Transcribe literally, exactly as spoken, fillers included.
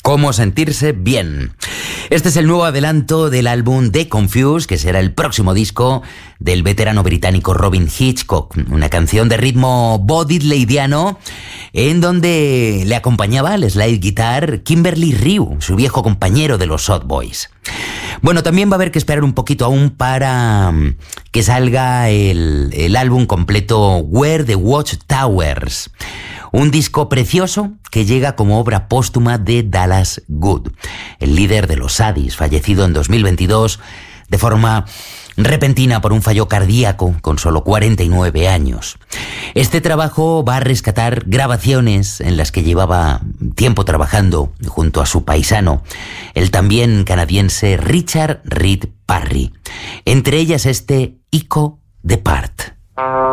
Cómo sentirse bien. Este es el nuevo adelanto del álbum The Confused, que será el próximo disco del veterano británico Robyn Hitchcock. Una canción de ritmo body leidiano, en donde le acompañaba al slide guitar Kimberly Ryu, su viejo compañero de los Hot Boys. Bueno, también va a haber que esperar un poquito aún para que salga el, el álbum completo Where the Watchtowers. Un disco precioso que llega como obra póstuma de Dallas Good, el líder de los Addis, fallecido en dos mil veintidós de forma repentina por un fallo cardíaco con solo cuarenta y nueve años. Este trabajo va a rescatar grabaciones en las que llevaba tiempo trabajando junto a su paisano, el también canadiense Richard Reed Parry. Entre ellas este Echo Depart.